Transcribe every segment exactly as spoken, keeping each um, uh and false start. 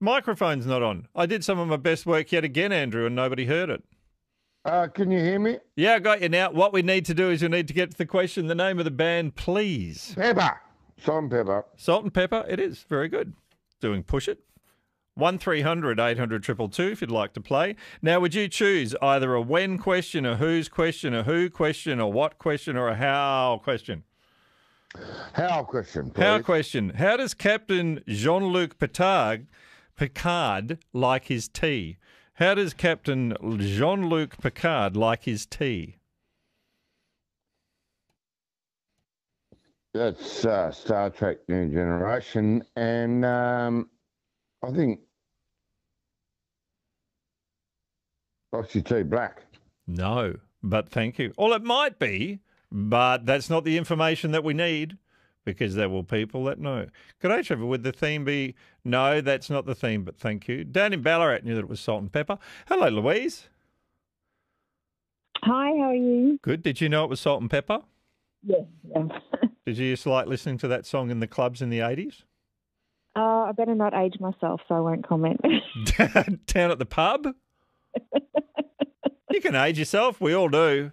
Microphone's not on. I did some of my best work yet again, Andrew, and nobody heard it. Uh, can you hear me? Yeah, I got you now. What we need to do is we need to get to the question. The name of the band, please. Pepper. Salt and Pepper. Salt and Pepper. It is. Very good. Doing Push It. one three hundred eight hundred two two two if you'd like to play. Now, would you choose either a when question, a who's question, a who question, a what question, or a how question? How question, please. How question. How does Captain Jean-Luc Picard, Picard like his tea? How does Captain Jean-Luc Picard like his tea? That's uh, Star Trek New Generation, and um, I think Oxy Tea Black. No, but thank you. Well, it might be, but that's not the information that we need because there will people that know. Could I, Trevor, would the theme be, no, that's not the theme, but thank you. Dan in Ballarat knew that it was Salt and Pepper. Hello, Louise. Hi, how are you? Good. Did you know it was Salt and Pepper? Yes. Yeah. Did you used to like listening to that song in the clubs in the eighties? Uh, I better not age myself, so I won't comment. Down at the pub? You can age yourself. We all do.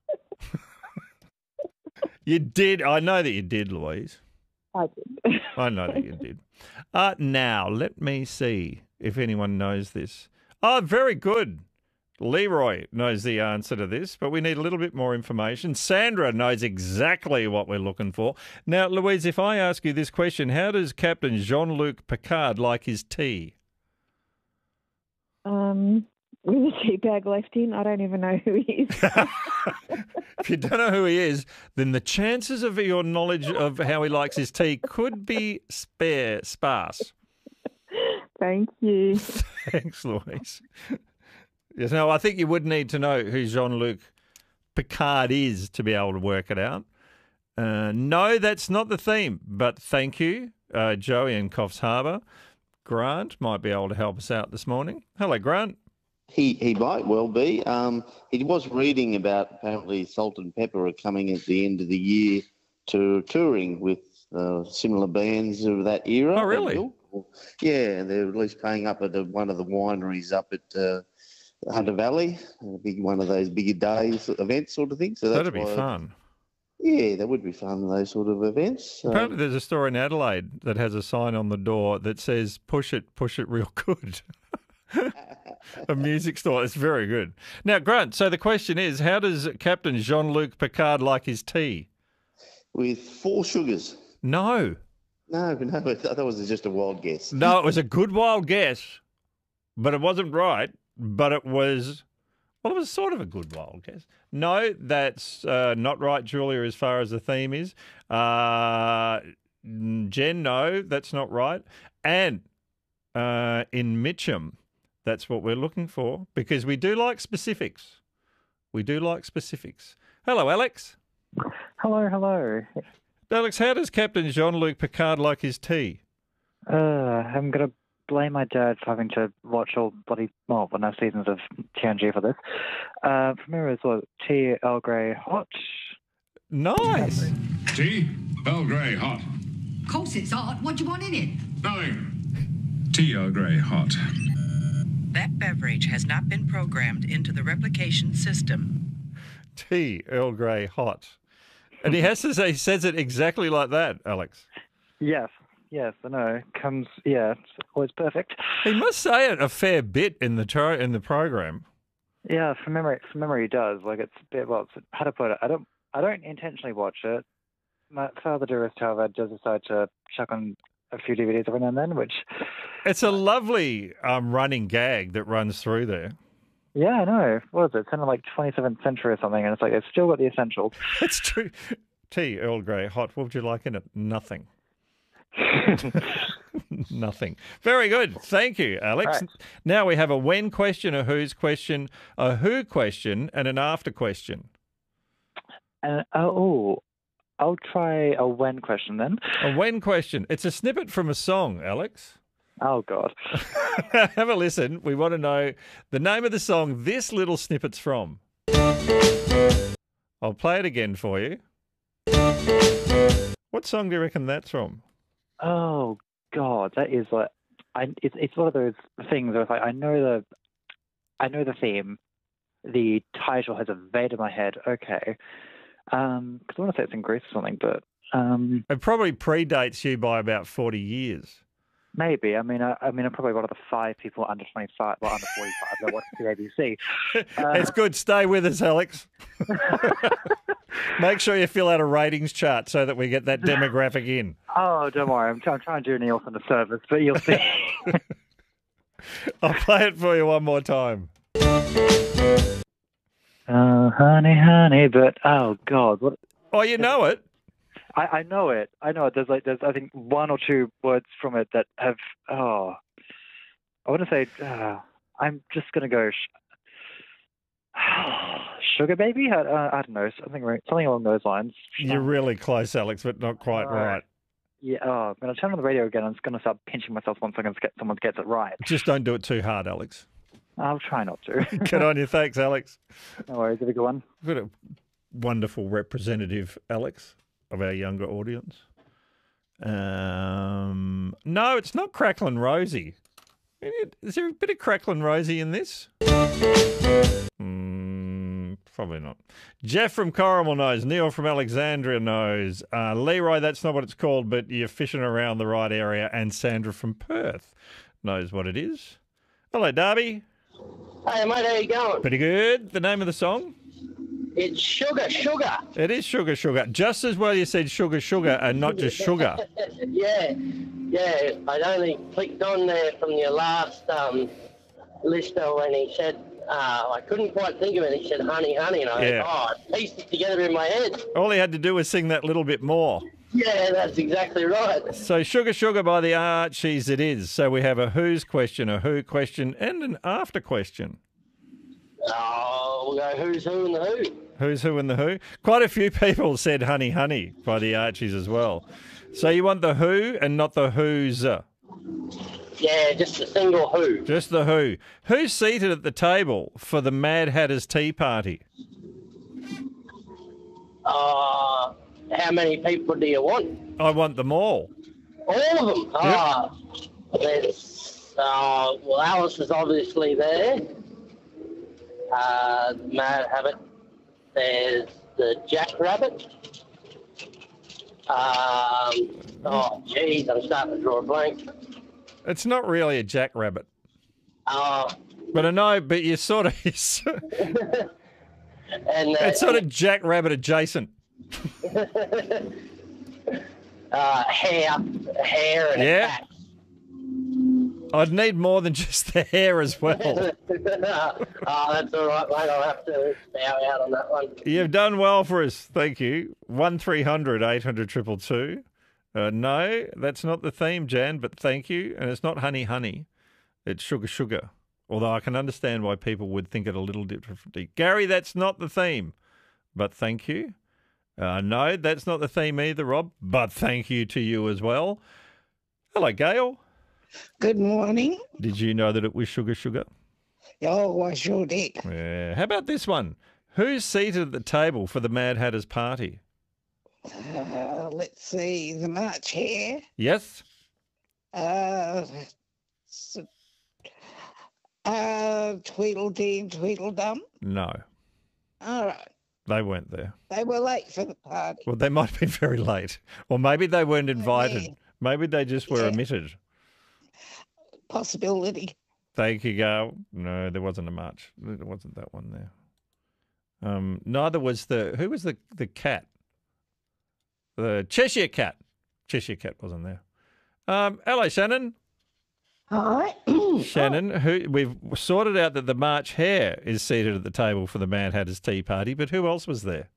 You did. I know that you did, Louise. I did. I know that you did. Uh, now, let me see if anyone knows this. Oh, very good. Leroy knows the answer to this, but we need a little bit more information. Sandra knows exactly what we're looking for. Now, Louise, if I ask you this question, how does Captain Jean-Luc Picard like his tea? Um, with a tea bag left in, I don't even know who he is. If you don't know who he is, then the chances of your knowledge of how he likes his tea could be spare, sparse. Thank you. Thanks, Louise. Yes, no, I think you would need to know who Jean-Luc Picard is to be able to work it out. Uh, no, that's not the theme, but thank you, uh, Joey in Coffs Harbour. Grant might be able to help us out this morning. Hello, Grant. He he might well be. Um, he was reading about apparently Salt and Pepper are coming at the end of the year to touring with uh, similar bands of that era. Oh, really? Yeah, they're at least paying up at the, one of the wineries up at uh, Hunter Valley, a big one of those bigger days events sort of thing. So that's That'd be why, fun. Yeah, that would be fun, those sort of events. Apparently Um, there's a store in Adelaide that has a sign on the door that says, push it, push it real good. A music store. It's very good. Now, Grant, so the question is, how does Captain Jean-Luc Picard like his tea? with four sugars. No. No, no, that was just a wild guess. No, it was a good wild guess, but it wasn't right. But it was, well, it was sort of a good wild guess. No, that's uh, not right, Julia, as far as the theme is. Uh, Jen, no, that's not right. And uh, in Mitcham, that's what we're looking for because we do like specifics. We do like specifics. Hello, Alex. Hello, hello. Alex, how does Captain Jean-Luc Picard like his tea? Uh, I'm going to blame my dad for having to watch all bloody, well, no seasons of T N G for this. Uh, from memory, it's what, tea, Earl Grey, hot? Nice. Tea, Earl Grey, hot. Of course it's hot. What do you want in it? Nothing. Tea, Earl Grey, hot. That beverage has not been programmed into the replication system. Tea, Earl Grey, hot. And he has to say, he says it exactly like that, Alex. Yes, yes, I know. Comes, yeah, it's always perfect. He must say it a fair bit in the tro- in the program. Yeah, from memory, from memory, he does. Like it's a bit. Well, it's, how to put it? I don't. I don't intentionally watch it. My father, dearest, however, does decide to chuck on a few D V Ds every now and then, which it's a lovely um, running gag that runs through there. Yeah, I know. What is it? It's kind of like twenty-seventh century or something, and it's like it's still got the essentials. It's true. Tea, Earl Grey, hot. What would you like in it? Nothing. Nothing. Very good. Thank you, Alex. Right. Now we have a when question, a who's question, a who question, and an after question. And oh, I'll try a when question then. A when question. It's a snippet from a song, Alex. Oh, God. Have a listen. We want to know the name of the song this little snippet's from. I'll play it again for you. What song do you reckon that's from? Oh, God. That is like... I it's it's one of those things where it's like I know the I know the theme, the title has evaded my head. Okay, um, because I want to say it's in Greece or something, but um, It probably predates you by about forty years. maybe. I mean, I, I mean, I'm probably one of the five people under twenty-five, well, under forty-five that watch the A B C. Uh, It's good. Stay with us, Alex. Make sure you fill out a ratings chart so that we get that demographic in. Oh, don't worry. I'm, try- I'm trying to do Nielsen a service, but you'll see. I'll play it for you one more time. Oh, honey, honey, but oh god, what? Oh, you know it. I, I know it. I know it. There's like there's I think one or two words from it that have oh, I want to say uh, I'm just gonna go sh- sugar baby. I, uh, I don't know something something along those lines. You're really close, Alex, but not quite Uh, right. Yeah. Oh, I'm gonna turn on the radio again. I'm just gonna start pinching myself once I can get someone gets it right. Just don't do it too hard, Alex. I'll try not to. Good on you. Thanks, Alex. No worries. Have a good one. What a wonderful representative, Alex, of our younger audience. Um, no, it's not Cracklin' Rosie. Is there a bit of Cracklin' Rosie in this? Mm, probably not. Jeff from Corrimal knows. Neil from Alexandria knows. Uh, Leroy, that's not what it's called, but you're fishing around the right area. And Sandra from Perth knows what it is. Hello, Darby. Hey, mate, how you going? Pretty good. The name of the song? It's Sugar, Sugar. It is Sugar, Sugar. Just as well you said Sugar, Sugar and not just sugar. yeah, yeah. I'd only clicked on there from your last um, listener when he said, uh, I couldn't quite think of it. He said, honey, honey. And I Yeah. went, oh, I pieced it together in my head. All he had to do was sing that little bit more. Yeah, that's exactly right. So Sugar, Sugar by the Archies it is. So we have a who's question, a who question, and an after question. Oh, we'll go who's who and the who. Who's who and the who? Quite a few people said Honey Honey by the Archies as well. So you want the who and not the who's. Yeah, just a single who. Just the who. Who's seated at the table for the Mad Hatter's Tea Party? Uh, how many people do you want? I want them all. All of them? Ah, there's, uh, well, Alice is obviously there. Uh, Mad Habit. There's the Jackrabbit. Um, oh, geez, I'm starting to draw a blank. It's not really a jackrabbit. Uh, But I know, but you sort of, it's, and uh, it's sort of jackrabbit adjacent. uh, hair, hair and Yeah. a cat. I'd need more than just the hair as well. Oh, that's all right, mate. I'll have to bow out on that one. You've done well for us. Thank you. one three hundred eight hundred two two two. Uh, no, that's not the theme, Jan, but thank you. And it's not Honey Honey. It's Sugar Sugar. Although I can understand why people would think it a little differently. Gary, that's not the theme, but thank you. Uh, no, that's not the theme either, Rob, but thank you to you as well. Hello, Gail. Good morning. Did you know that it was Sugar Sugar? Oh, I sure did. Yeah. How about this one? Who's seated at the table for the Mad Hatter's party? Uh, let's see, the March Hare. Yes? Uh, s- uh, Tweedledee and Tweedledum. No, All right. they weren't there. They were late for the party. Well, they might have been very late. Or maybe they weren't invited. Yeah. Maybe they just were Yeah. omitted. Possibility. Thank you, Gail. No, there wasn't a march. There wasn't that one there. Um, neither was the, who was the, the cat? The Cheshire Cat. Cheshire Cat wasn't there. Um, hello, Shannon. Hi. Shannon, who we've sorted out that the March Hare is seated at the table for the Mad Hatter's Tea Party, but who else was there?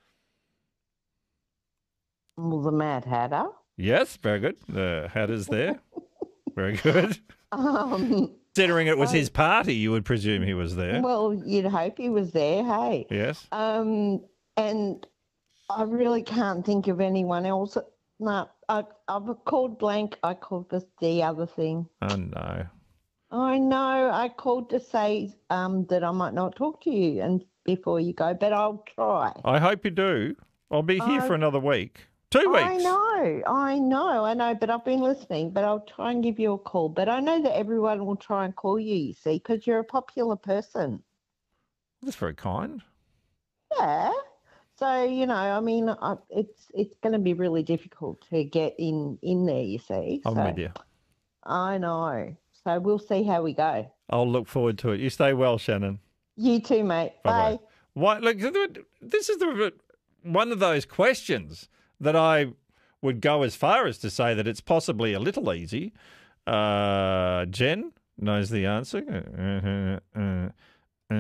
Well, the Mad Hatter. Yes, very good. The Hatter's there. Very good. Um, Considering it was I- his party, you would presume he was there. Well, you'd hope he was there, hey? Yes. Um, and I really can't think of anyone else. No, I, I've called blank. I called this the other thing. Oh, no. I know. I called to say um, that I might not talk to you and before you go, but I'll try. I hope you do. I'll be here Oh. for another week. Two weeks. I know, I know, I know, but I've been listening, but I'll try and give you a call. But I know that everyone will try and call you, you see, because you're a popular person. That's very kind. Yeah. So, you know, I mean, I, it's it's going to be really difficult to get in, in there, you see. I'm so, with you. I know. So we'll see how we go. I'll look forward to it. You stay well, Shannon. You too, mate. Bye-bye. Bye. Why, look, this is the one of those questions that I would go as far as to say that it's possibly a little easy. Uh, Jen knows the answer. Uh, uh,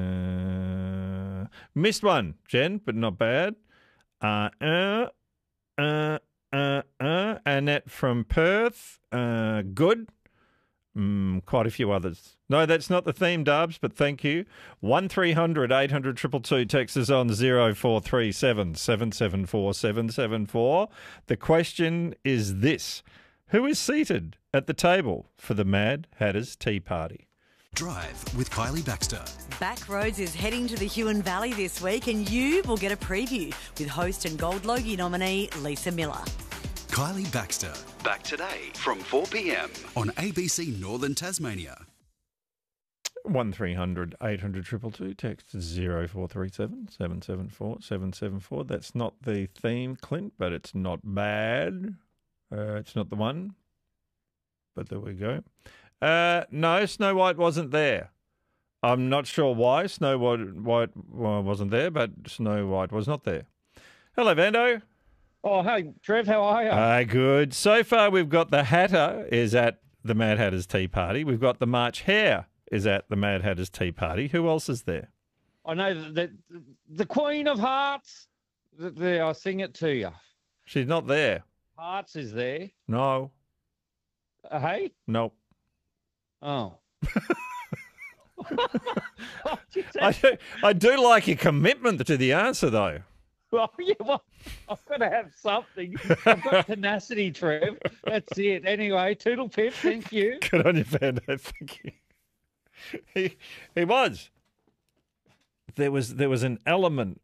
uh, missed one, Jen, but not bad. Uh, uh, uh, uh, uh, Annette from Perth. Uh, good. Mm, quite a few others. No, that's not the theme, Dubs, but thank you. one three hundred eight hundred two two two. Text us on zero four three seven seven seven four seven seven four. The question is this. Who is seated at the table for the Mad Hatters Tea Party? Drive with Kylie Baxter. Backroads is heading to the Huon Valley this week and you will get a preview with host and Gold Logie nominee Lisa Miller. Kylie Baxter. Back today from four p.m. on A B C Northern Tasmania. one three hundred eight hundred two two two. Text zero four three seven seven seven four seven seven four. That's not the theme, Clint, but it's not bad. Uh, it's not the one. But there we go. Uh, no, Snow White wasn't there. I'm not sure why Snow White, White well, wasn't there, but Snow White was not there. Hello, Vando. Oh, hey, Trev, how are you? Uh, good. So far, we've got the Hatter is at the Mad Hatters Tea Party. We've got the March Hare is at the Mad Hatters Tea Party. Who else is there? I know that the, the Queen of Hearts. There, I'll sing it to you. She's not there. Hearts is there. No. Uh, hey? Nope. Oh. I, do, I do like your commitment to the answer, though. Well, yeah, well, I've got to have something. I've got tenacity, Trev. That's it. Anyway, toodle pip, thank you. Good on you, Vando. Thank you. He he was. There was there was an element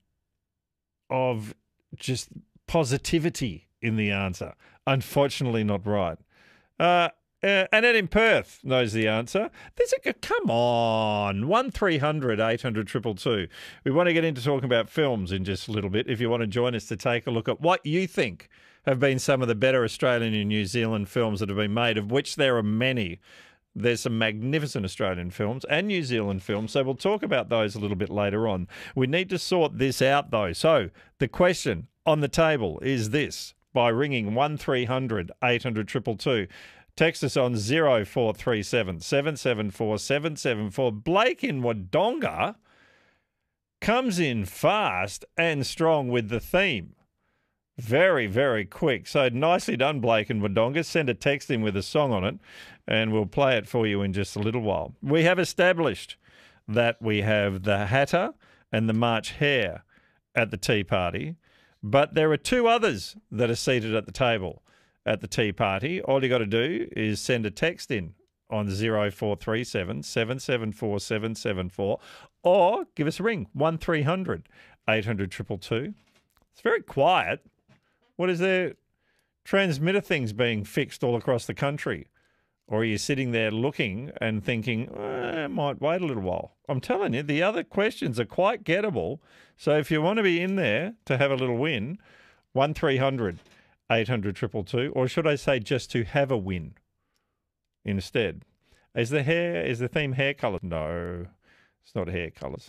of just positivity in the answer. Unfortunately, not right. Uh, uh, Annette in Perth knows the answer. There's a come on one three hundred eight hundred two two two. We want to get into talking about films in just a little bit. If you want to join us to take a look at what you think have been some of the better Australian and New Zealand films that have been made, of which there are many. There's some magnificent Australian films and New Zealand films, so we'll talk about those a little bit later on. We need to sort this out, though. So the question on the table is this, by ringing one three hundred eight hundred two two two. Text us on zero four three seven seven seven four seven seven four. Blake in Wodonga comes in fast and strong with the theme. Very, very quick. So nicely done, Blake and Wodonga. Send a text in with a song on it, and we'll play it for you in just a little while. We have established that we have the Hatter and the March Hare at the tea party, but there are two others that are seated at the table at the tea party. All you got to do is send a text in on zero four three seven seven seven four seven seven four or give us a ring, one three hundred eight hundred two two two. It's very quiet. What is there? Transmitter things being fixed all across the country? Or are you sitting there looking and thinking, eh, I might wait a little while? I'm telling you, the other questions are quite gettable. So if you want to be in there to have a little win, one three hundred eight hundred two two two, or should I say just to have a win instead? Is the hair, is the theme hair colours? No, it's not hair colours.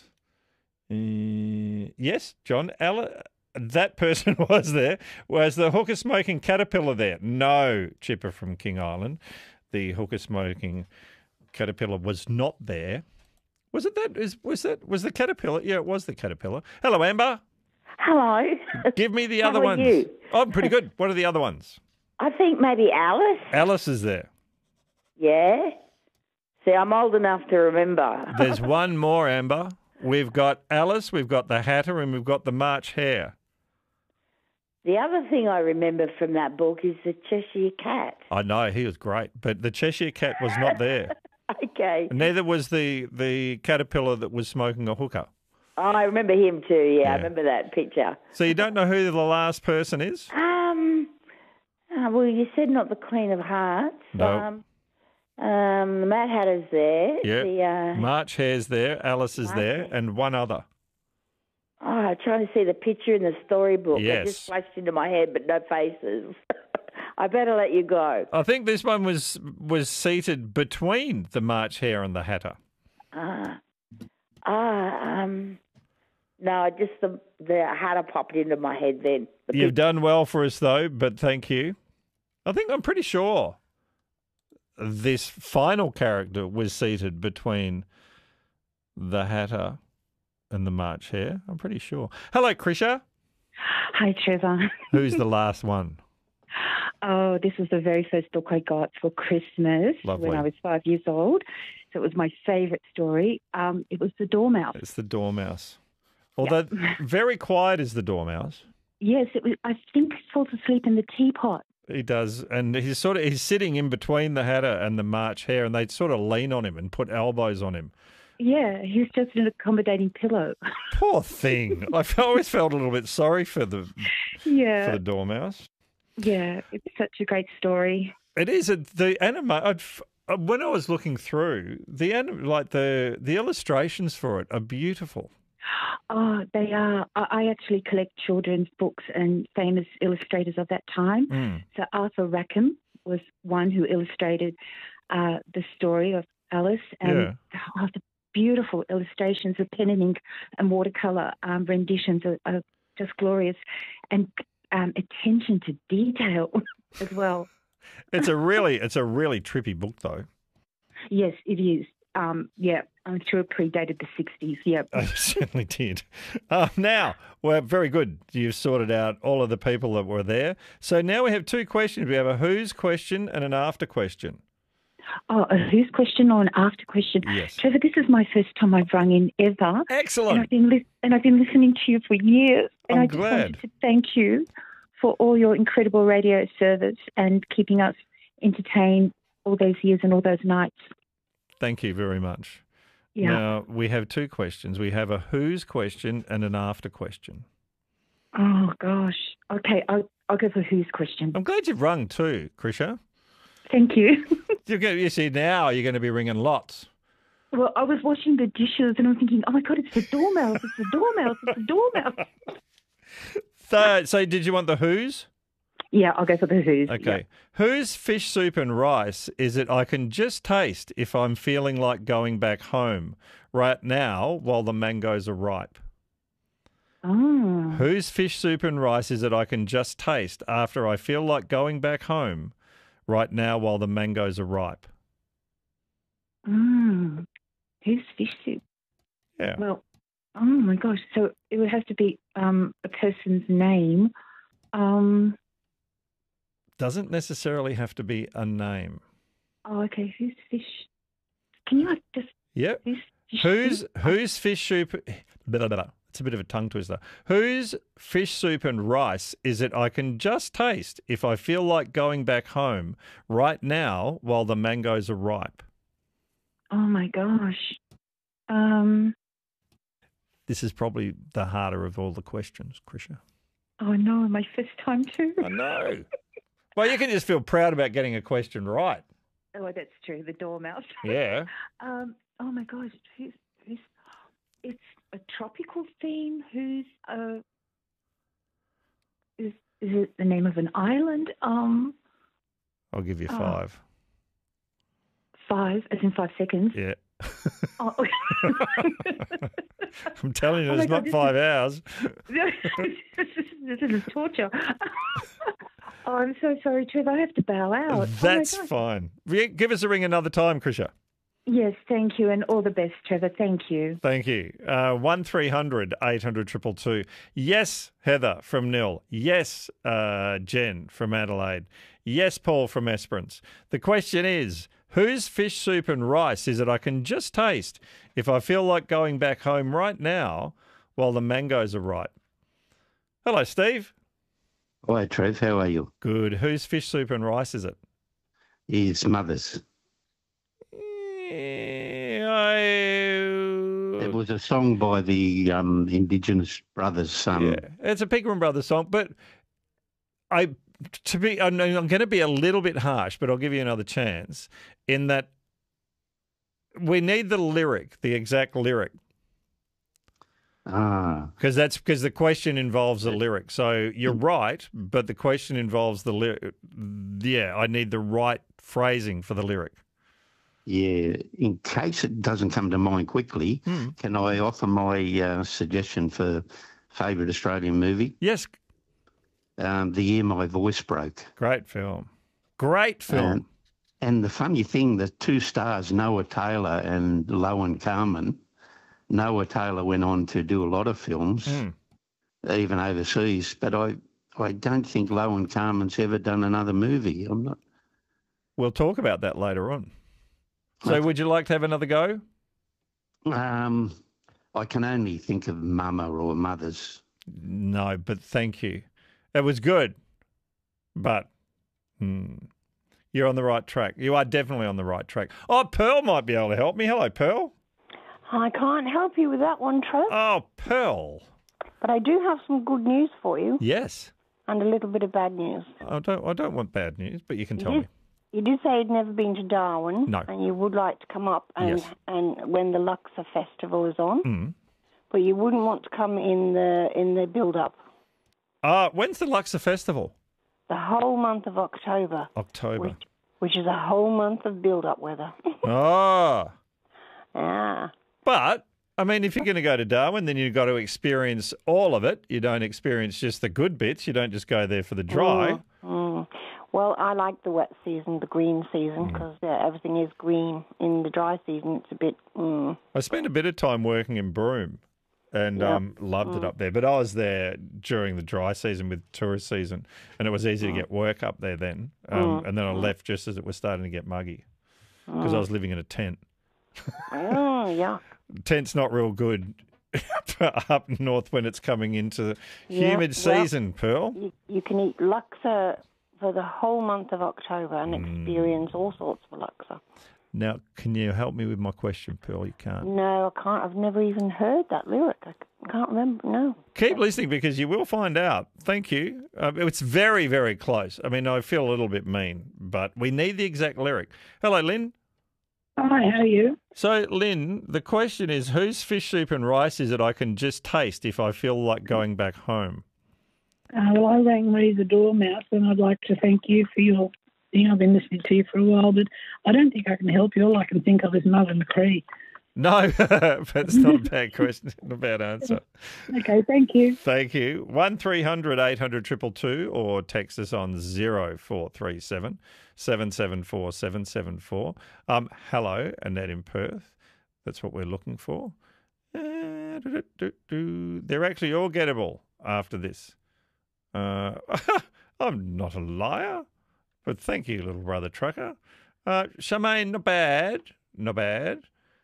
Uh, yes, John, Ella, that person was there. Was the hookah smoking caterpillar there? No, Chipper from King Island. The hookah smoking caterpillar was not there. Was it that? Is was that? Was the caterpillar? Yeah, it was the caterpillar. Hello, Amber. Hello. Give me the How other are ones. you? Oh, I'm pretty good. What are the other ones? I think maybe Alice. Alice is there. Yeah. See, I'm old enough to remember. There's one more, Amber. We've got Alice, we've got the Hatter, and we've got the March Hare. The other thing I remember from that book is the Cheshire Cat. I know, he was great, but the Cheshire Cat was not there. Okay. Neither was the, the caterpillar that was smoking a hookah. Oh, I remember him too. Yeah, Yeah. I remember that picture. So you don't know who the last person is? Um, Uh, well, you said not the Queen of Hearts. No. Um, um, the Mad Hatter's there. Yeah. The, uh, March Hare's there, Alice is March there, Hare. and one other. oh, I'm trying to see the picture in the storybook. It Yes. just flashed into my head, but no faces. I better let you go. I think this one was was seated between the March Hare and the Hatter. Ah, ah, um, no, just the the Hatter popped into my head then. The You've done well for us, though, but thank you. I think I'm pretty sure this final character was seated between the Hatter and the March Hare. I'm pretty sure. Hello, Krisha. Hi, Trevor. Who's the last one? Oh, this was the very first book I got for Christmas Lovely. when I was five years old. So it was my favourite story. Um, it was The Dormouse. It's the Dormouse. Although very quiet is the Dormouse. Yes, it was. I think he falls asleep in the teapot. He does, and he's sort of he's sitting in between the Hatter and the March Hare, and they sort of lean on him and put elbows on him. Yeah, he was just an accommodating pillow. Poor thing. I always felt a little bit sorry for the Yeah. for the Dormouse. Yeah, it's such a great story. It is a, the anime. I'd, f- uh, when I was looking through the anim, like the the illustrations for it are beautiful. Oh, they are. I I actually collect children's books and famous illustrators of that time. Mm. So Arthur Rackham was one who illustrated uh, the story of Alice, and oh, the beautiful illustrations of pen and ink and watercolour um, renditions are, are just glorious, and um, attention to detail as well. It's a really it's a really trippy book though. Yes, it is. Um, yeah, I'm sure it predated the sixties. Yeah. I certainly did. Uh, now, well, very good. You've sorted out all of the people that were there. So now we have two questions. We have a who's question and an after question. Oh, a who's question or an after question? Yes. Trevor, this is my first time I've rung in ever. Excellent. And I've been, li- and I've been listening to you for years. And I'm I just glad. wanted to thank you for all your incredible radio service and keeping us entertained all those years and all those nights. Thank you very much. Yeah. Now, we have two questions. We have a who's question and an after question. Oh, gosh. Okay, I'll, I'll go for who's question. I'm glad you've rung too, Krisha. Thank you. You get, you see, now you're going to be ringing lots. Well, I was washing the dishes and I'm thinking, oh, my God, it's the dormouse. It's the dormouse. It's the dormouse. So, so did you want the who's? Yeah, I'll go for the who's. Okay. Yeah. Whose fish soup and rice is it I can just taste if I'm feeling like going back home right now while the mangoes are ripe? Oh. Whose fish soup and rice is it I can just taste after I feel like going back home right now while the mangoes are ripe? Mm. Who's fish soup? Yeah. Well, oh, my gosh. So it would have to be um, a person's name. Um. Doesn't necessarily have to be a name. Oh, okay. Who's fish? Can you like, just... Yep. Who's fish Who's soup? whose fish soup? Blah, blah, blah. It's a bit of a tongue twister. Whose fish soup and rice is it I can just taste if I feel like going back home right now while the mangoes are ripe? Oh, my gosh. Um. This is probably the harder of all the questions, Krisha. Oh, no, my first time too. I know. Well, you can just feel proud about getting a question right. Oh, that's true. The dormouse. Yeah. um. Oh my gosh. Who's who's? It's a tropical theme. Who's uh? Is is it the name of an island? Um. I'll give you Oh. five. Five, as in five seconds. Yeah. Oh. I'm telling you, Oh my it's God, not this five is- hours. this, is, this is torture. Oh, I'm so sorry, Trev. I have to bow out. Oh my That's gosh. fine. Re- Give us a ring another time, Krisha. Yes, thank you, and all the best, Trevor. Thank you. Thank you. Uh, one three hundred eight hundred two two two. Yes, Heather from Nil. Yes, uh, Jen from Adelaide. Yes, Paul from Esperance. The question is, whose fish soup and rice is it I can just taste if I feel like going back home right now while the mangoes are ripe? Hello, Steve. Hi, Trev. How are you? Good. Whose fish soup and rice is it? His mother's. There was a song by the um, Indigenous Brothers. Um, Yeah, it's a Pegram Brothers song, but I to be, I'm, I'm going to be a little bit harsh, but I'll give you another chance in that we need the lyric, the exact lyric. Ah. Because that's because the question involves a lyric. So you're right, but the question involves the lyric. Yeah, I need the right phrasing for the lyric. Yeah, in case it doesn't come to mind quickly, Hmm. can I offer my uh, suggestion for favourite Australian movie? Yes. Um, The Year My Voice Broke. Great film. Great film. Um, and the funny thing, the two stars, Noah Taylor and Lowen Carmen, Noah Taylor went on to do a lot of films, Hmm. even overseas, but I, I don't think Lowen Carmen's ever done another movie. I'm not. We'll talk about that later on. So would you like to have another go? Um, I can only think of Mama or Mothers. No, but thank you. It was good, but hmm, you're on the right track. You are definitely on the right track. Oh, Pearl might be able to help me. Hello, Pearl. I can't help you with that one, Trev. Oh, Pearl. But I do have some good news for you. Yes. And a little bit of bad news. I don't. I don't want bad news, but you can tell you me. did, You did say you'd never been to Darwin. No. And you would like to come up and, Yes. and when the Luxor Festival is on. Mm. But you wouldn't want to come in the in the build-up. Uh, when's the Luxor Festival? The whole month of October. October. Which, which is a whole month of build-up weather. Oh. Ah. But, I mean, if you're going to go to Darwin, then you've got to experience all of it. You don't experience just the good bits. You don't just go there for the dry. Mm, mm. Well, I like the wet season, the green season, because yeah, everything is green. In the dry season, it's a bit... Mm. I spent a bit of time working in Broome and Yeah. um, loved it Mm. up there. But I was there during the dry season with tourist season, and it was easy Mm. to get work up there then. Um, Mm. And then I Mm. left just as it was starting to get muggy because I Mm. was living in a tent. Oh, yeah. Tent's not real good up north when it's coming into Yeah, humid well, season, Pearl. You, you can eat Luxor for the whole month of October and Mm. experience all sorts of Luxor. Now, can you help me with my question, Pearl? You can't. No, I can't. I've never even heard that lyric. I c- can't remember. No. Keep listening because you will find out. Thank you. Um, it's very, very close. I mean, I feel a little bit mean, but we need the exact lyric. Hello, Lynn. Hi, how are you? So, Lynn, the question is, whose fish soup and rice is it I can just taste if I feel like going back home? Uh, well, I rang Marie the Dormouse, and I'd like to thank you for your thing. I've been listening to you for a while, but I don't think I can help you. All I can think of is Mother McCree. No, but it's not a bad question, not a bad answer. Okay, thank you. Thank you. one three hundred eight hundred two two two or text us on zero four three seven seven seven four seven seven four. Um, hello, Annette in Perth. That's what we're looking for. Uh, do, do, do, do. They're actually all gettable after this. Uh, I'm not a liar, but thank you, little brother trucker. Uh, Charmaine, not bad. Not bad.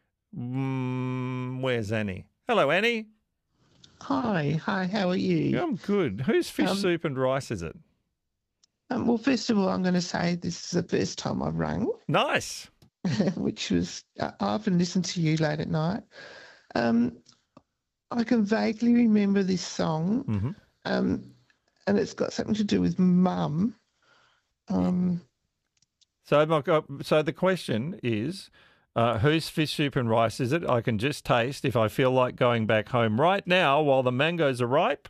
Mm, where's Annie? Hello, Annie. Hi, hi, how are you? I'm good. Whose fish Um, soup and rice is it? Um, well, first of all, I'm going to say this is the first time I've rung, Nice. which was, I I often listen to you late at night. Um, I can vaguely remember this song, Mhm. um, and it's got something to do with mum. Um, So, my, uh, so the question is, uh, whose fish soup and rice is it? I can just taste if I feel like going back home right now while the mangoes are ripe.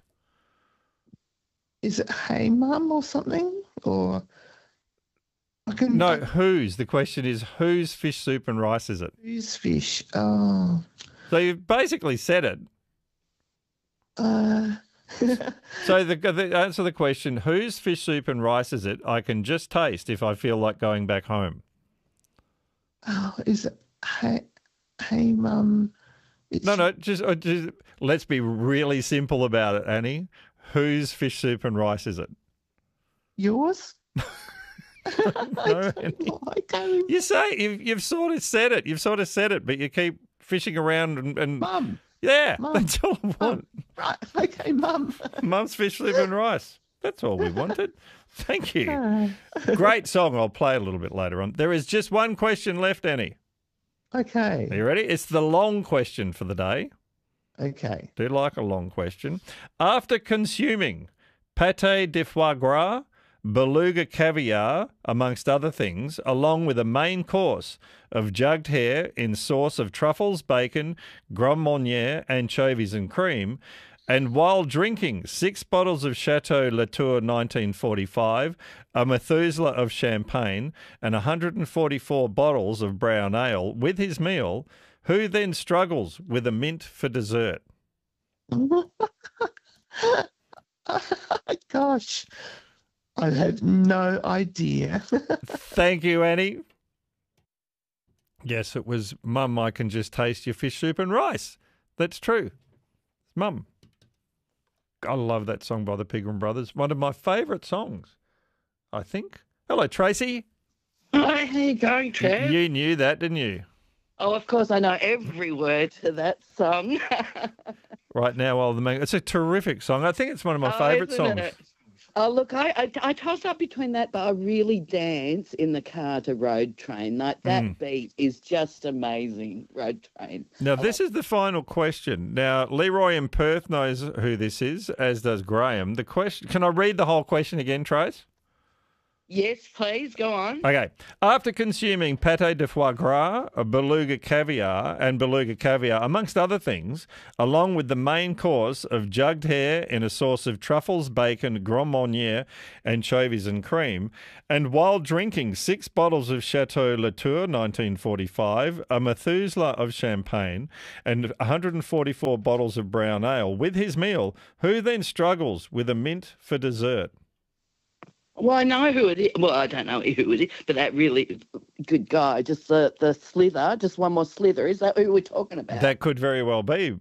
is it Hey Mum or something? Or I can No, whose? The question is, whose fish soup and rice is it? Whose fish? Oh, So you've basically said it. uh, So the, the answer to the question, whose fish soup and rice is it? I can just taste if I feel like going back home. oh, is it Hey, Hey Mum? No, no, just, uh, just let's be really simple about it, Annie. Whose fish soup and rice is it? Yours? No, Annie. You say you've, you've sort of said it. You've sort of said it, but you keep fishing around and, and Mum. Yeah, Mum. that's all I want. Right, okay, Mum. Mum's fish soup and rice. That's all we wanted. Thank you. Great song. I'll play a little bit later on. There is just one question left, Annie. Okay. Are you ready? It's the long question for the day. Okay. Do like a long question. After consuming pâté de foie gras, beluga caviar, amongst other things, along with a main course of jugged hare in sauce of truffles, bacon, Grand Marnier, anchovies and cream, and while drinking six bottles of Chateau Latour nineteen forty-five, a Methuselah of champagne, and one hundred forty-four bottles of brown ale with his meal, who then struggles with a mint for dessert? Gosh, I have no idea. Thank you, Annie. Yes, it was Mum, I can just taste your fish soup and rice. That's true. Mum. I love that song by the Pegram Brothers. One of my favourite songs, I think. Hello, Tracy. Hi, how you going, Trev? You knew that, didn't you? Oh, of course, I know every word to that song. Right now, while the man- it's a terrific song. I think it's one of my Oh, favourite isn't songs. it? Oh, look, I, I I toss up between that, but I really dance in the car to Road Train. Like that Mm. beat is just amazing. Road Train. Now, this is the final question. Now, Leroy in Perth knows who this is, as does Graham. The question. Can I read the whole question again, Trace? Yes, please go on. Okay. After consuming pâté de foie gras, a beluga caviar, and beluga caviar, amongst other things, along with the main course of jugged hare in a sauce of truffles, bacon, Grand Marnier, anchovies and cream, and while drinking six bottles of Chateau Latour nineteen forty-five, a Methuselah of champagne, and one hundred forty-four bottles of brown ale with his meal, who then struggles with a mint for dessert? Well, I know who it is. Well, I don't know who it is, but that really good guy. Just the, the slither, just one more slither. Is that who we're talking about? That could very well be.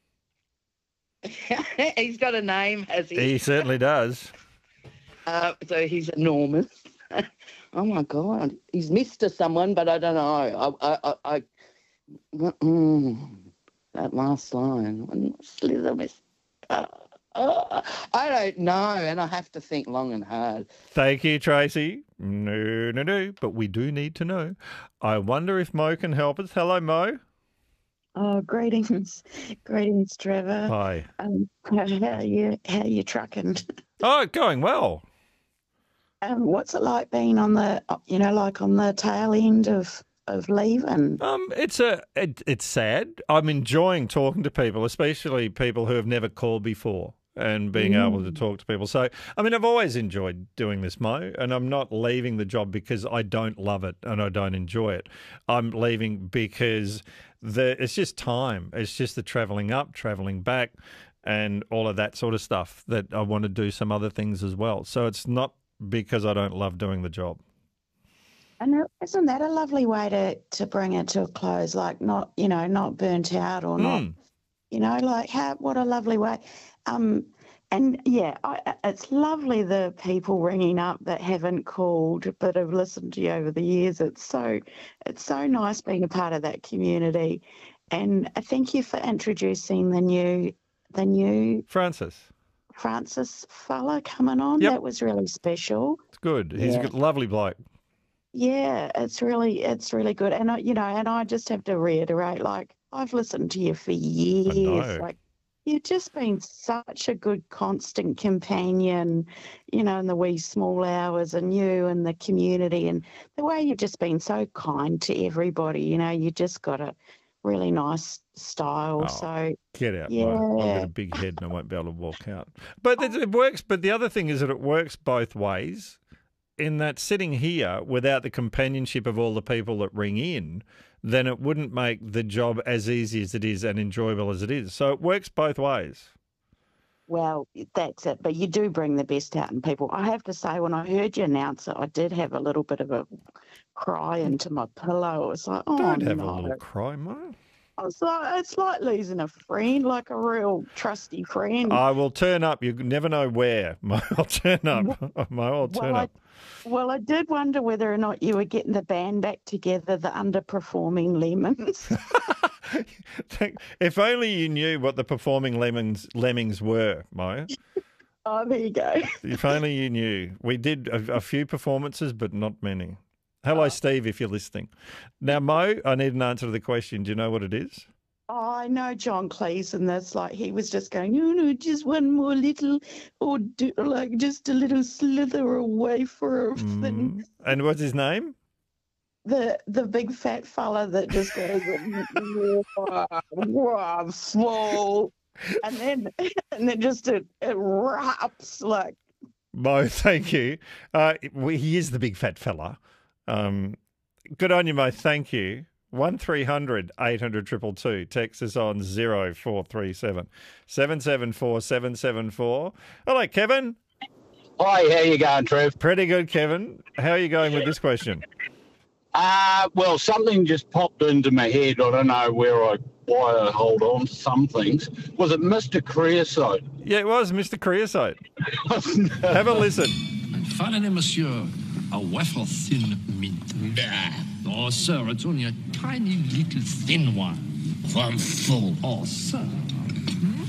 He's got a name, has he? He certainly does. Uh, so he's enormous. Oh, my God. He's Mister someone, but I don't know. I, I, I, I mm, that last line. Slither, Mister Uh, uh, I don't know, and I have to think long and hard. Thank you, Tracy. No, no, no, but we do need to know. I wonder if Mo can help us. Hello, Mo. Oh, greetings, greetings, Trevor. Hi. Um, how, how you how you trucking? Oh, going well. Um, what's it like being on the you know like on the tail end of of leaving? Um, it's a it, it's sad. I'm enjoying talking to people, especially people who have never called before, and being Mm. able to talk to people. So, I mean, I've always enjoyed doing this, Mo, and I'm not leaving the job because I don't love it and I don't enjoy it. I'm leaving because the it's just time. It's just the travelling up, travelling back, and all of that sort of stuff that I want to do some other things as well. So it's not because I don't love doing the job. And isn't that a lovely way to, to bring it to a close? Like not, you know, not burnt out or not, Mm. you know, like how, what a lovely way. Um, and yeah, I, it's lovely the people ringing up that haven't called but have listened to you over the years. It's so, it's so nice being a part of that community. And thank you for introducing the new, the new Francis. Francis fella coming on. Yep. That was really special. It's good. He's Yeah. a good, lovely bloke. Yeah, it's really, it's really good. And I, you know, and I just have to reiterate, like, I've listened to you for years. know. Like, you've just been such a good, constant companion, you know, in the wee small hours, and you and the community, and the way you've just been so kind to everybody. You know, you just got a really nice style. Oh, so Get out, yeah. Mo. I've got a big head and I won't be able to walk out. But it, it works. But the other thing is that it works both ways. In that sitting here without the companionship of all the people that ring in, then it wouldn't make the job as easy as it is and enjoyable as it is. So it works both ways. Well, that's it. But you do bring the best out in people. I have to say, when I heard you announce it, I did have a little bit of a cry into my pillow. It was like, oh, Don't have no. a little cry, Mo. I was like, it's like losing a friend, like a real trusty friend. I will turn up. You never know where. Mo, I'll turn up. Mo, I'll turn well, I, up. well, I did wonder whether or not you were getting the band back together, the underperforming Lemons. If only you knew what the performing lemons lemmings were, Mo. Oh, there you go. If only you knew. We did a, a few performances, but not many. Hello, Steve, if you're listening. Now, Mo, I need an answer to the question. Do you know what it is? Oh, I know John Cleese, that's like he was just going, no, no, just one more little, or do, like just a little slither away for a thing. And what's his name? The the big fat fella that just goes, wow, small, and then and then just it, it erupts like. Mo, thank you. Uh, we, he is the big fat fella. Um, good on you, Mo. Thank you. One three hundred eight hundred two two two. Text us on zero four three seven seven seven four seven seven four. Hello, Kevin. Hi, how you going, Trev? Pretty good, Kevin. How are you going with this question? Uh, well, something just popped into my head. I don't know where I why I hold on to some things. Was it Mister Creosote? Yeah, it was Mister Creosote. Have a listen. Finally, monsieur, a wafer thin mint. Bah. Oh, sir, it's only a tiny little thin one. One full. Oh, sir. Hmm?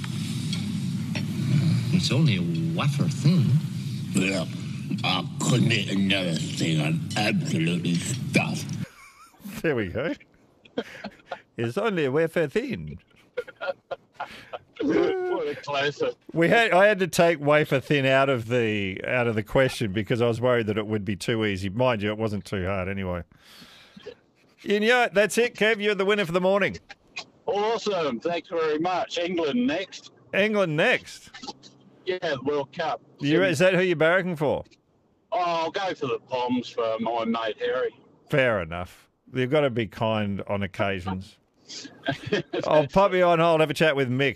It's only a wafer thin. Well, I couldn't eat another thing. I'm absolutely stuffed. There we go. It's only a wafer thin. What a classic. We had I had to take wafer thin out of the out of the question because I was worried that it would be too easy. Mind you, it wasn't too hard anyway. And yeah, that's it, Kev. You're the winner for the morning. Awesome. Thanks very much. England next. England next. Yeah, the World Cup. You, is that who you're barracking for? Oh, I'll go for the Poms for my mate Harry. Fair enough. You've got to be kind on occasions. I'll pop you on hold, have a chat with Mick.